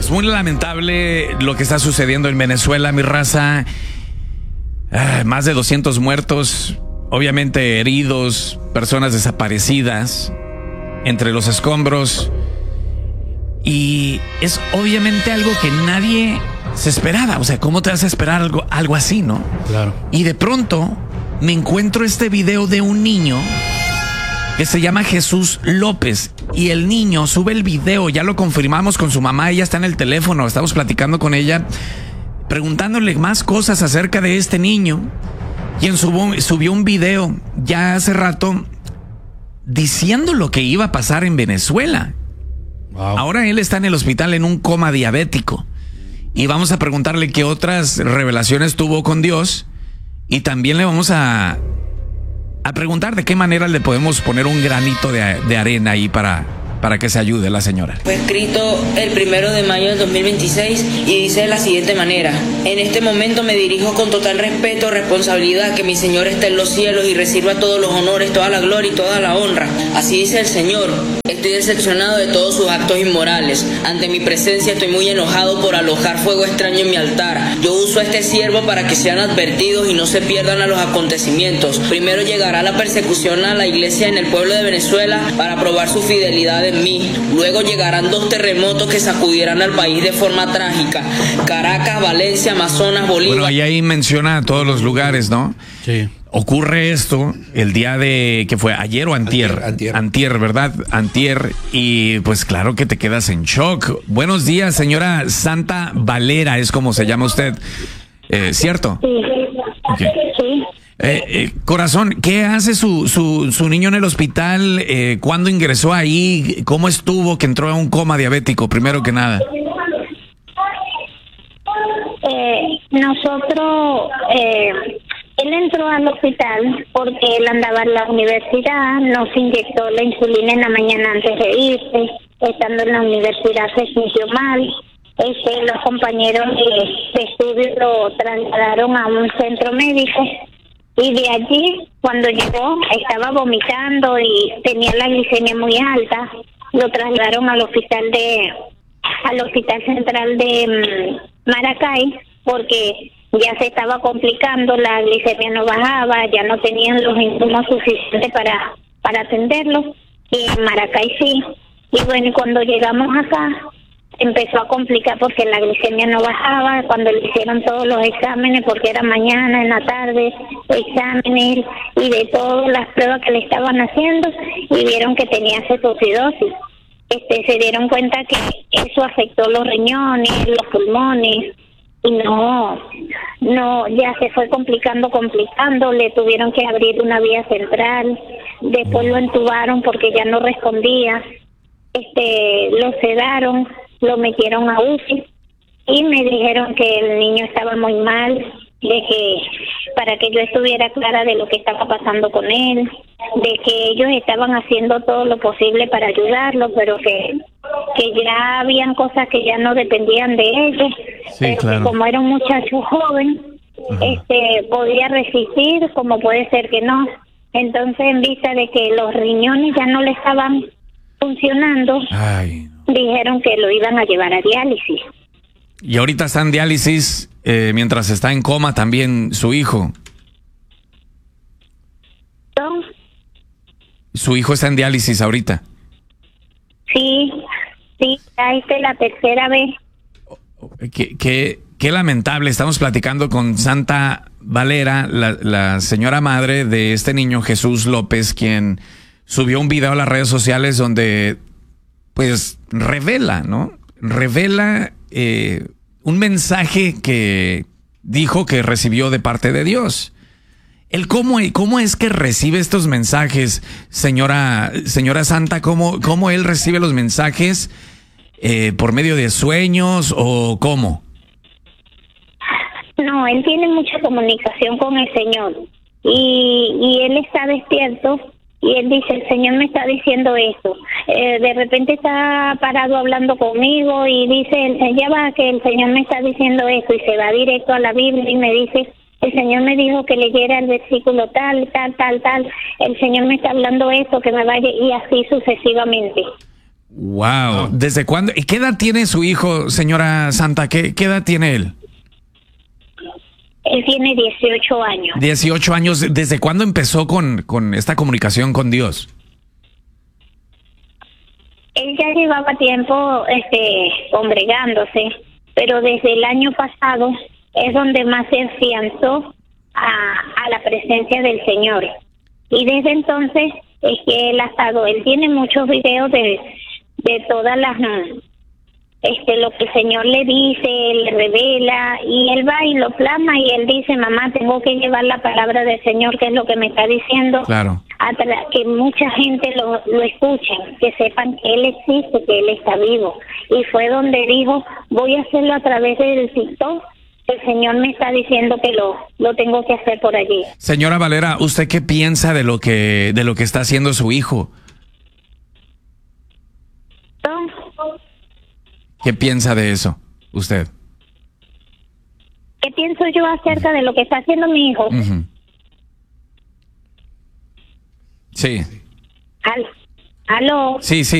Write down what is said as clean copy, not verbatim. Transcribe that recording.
Es muy lamentable lo que está sucediendo en Venezuela, mi raza. Más de 200 muertos, obviamente heridos, personas desaparecidas entre los escombros. Y es obviamente algo que nadie se esperaba. O sea, ¿cómo te vas a esperar algo así, no? Claro. Y de pronto me encuentro este video de un niño que se llama Jesús López. Y el niño sube el video, ya lo confirmamos con su mamá, ella está en el teléfono, estamos platicando con ella, preguntándole más cosas acerca de este niño, quien subió un video ya hace rato diciendo lo que iba a pasar en Venezuela. Wow. Ahora él está en el hospital en un coma diabético. Y vamos a preguntarle qué otras revelaciones tuvo con Dios. Y también le vamos a preguntar de qué manera le podemos poner un granito de arena ahí para que se ayude la señora. Fue escrito el 1 de mayo del 2026 y dice de la siguiente manera: en este momento me dirijo con total respeto, responsabilidad, que mi Señor esté en los cielos y reciba todos los honores, toda la gloria y toda la honra. Así dice el Señor. Estoy decepcionado de todos sus actos inmorales. Ante mi presencia estoy muy enojado por alojar fuego extraño en mi altar. Yo uso a este siervo para que sean advertidos y no se pierdan a los acontecimientos. Primero llegará la persecución a la iglesia en el pueblo de Venezuela para probar su fidelidad en mí. Luego llegarán 2 terremotos que sacudirán al país de forma trágica: Caracas, Valencia, Amazonas, Bolívar. Bueno, y ahí menciona todos los lugares, ¿no? Sí. Ocurre esto el día de, ¿qué fue? ¿Ayer o antier? Antier, ¿verdad? Antier. Y pues claro que te quedas en shock. Buenos días, señora Santa Valera, es como se llama usted. ¿Cierto? Sí. Okay. Sí. Corazón, ¿qué hace su niño en el hospital? ¿Cuándo ingresó ahí? ¿Cómo estuvo que entró a un coma diabético, primero que nada? Nosotros... él entró al hospital porque él andaba en la universidad, nos inyectó la insulina en la mañana antes de irse. Estando en la universidad se sintió mal. Los compañeros de estudio lo trasladaron a un centro médico y de allí, cuando llegó, estaba vomitando y tenía la glicemia muy alta. Lo trasladaron al hospital central de Maracay porque ya se estaba complicando, la glicemia no bajaba, ya no tenían los insumos suficientes para atenderlo, y en Maracay sí. Y bueno, y cuando llegamos acá, empezó a complicar porque la glicemia no bajaba. Cuando le hicieron todos los exámenes, porque era mañana, en la tarde, exámenes y de todas las pruebas que le estaban haciendo, y vieron que tenía cetoacidosis. Se dieron cuenta que eso afectó los riñones, los pulmones, y no, ya se fue complicando, le tuvieron que abrir una vía central, después lo entubaron porque ya no respondía, lo sedaron, lo metieron a UCI y me dijeron que el niño estaba muy mal, de que para que yo estuviera clara de lo que estaba pasando con él, de que ellos estaban haciendo todo lo posible para ayudarlo, pero que ya habían cosas que ya no dependían de ellos. Sí, claro. Como era un muchacho joven, podía resistir, como puede ser que no. Entonces, en vista de que los riñones ya no le estaban funcionando, dijeron que lo iban a llevar a diálisis. Y ahorita está en diálisis, mientras está en coma también su hijo. ¿No? Su hijo está en diálisis ahorita. Sí, esta es la tercera vez. Qué lamentable. Estamos platicando con Santa Valera, la señora madre de este niño, Jesús López, quien subió un video a las redes sociales donde pues revela, ¿no? Revela un mensaje que dijo que recibió de parte de Dios. ¿Cómo es que recibe estos mensajes, señora Santa? ¿Cómo él recibe los mensajes? ¿Por medio de sueños o cómo? No, él tiene mucha comunicación con el Señor y él está despierto y él dice: el Señor me está diciendo esto. De repente está parado hablando conmigo y dice: ya va, que el Señor me está diciendo esto, y se va directo a la Biblia y me dice: el Señor me dijo que leyera el versículo tal, el Señor me está hablando esto, que me vaya, y así sucesivamente. Wow. ¿Desde cuándo? ¿Y qué edad tiene su hijo, señora Santa? ¿Qué edad tiene él? Él tiene 18 años. 18 años. ¿Desde cuándo empezó con esta comunicación con Dios? Él ya llevaba tiempo congregándose, pero desde el año pasado es donde más se afianzó a la presencia del Señor. Y desde entonces es que él tiene muchos videos de todas las lo que el Señor le dice, le revela, y él va y lo plasma y él dice, mamá, tengo que llevar la palabra del Señor, que es lo que me está diciendo, claro, que mucha gente lo escuche, que sepan que él existe, que él está vivo. Y fue donde dijo, voy a hacerlo a través del TikTok. El Señor me está diciendo que lo tengo que hacer por allí. Señora Valera, ¿usted qué piensa de lo que está haciendo su hijo? ¿Qué piensa de eso, usted? ¿Qué pienso yo acerca de lo que está haciendo mi hijo? Uh-huh. Sí. ¿Aló? Sí, sí.